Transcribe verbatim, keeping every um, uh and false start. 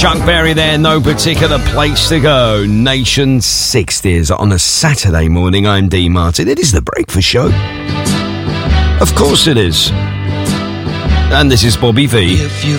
Chuck Berry there, no particular place to go. Nation sixties on a Saturday morning. I'm Dean Martin. It is the Breakfast Show. Of course it is. And this is Bobby V. If you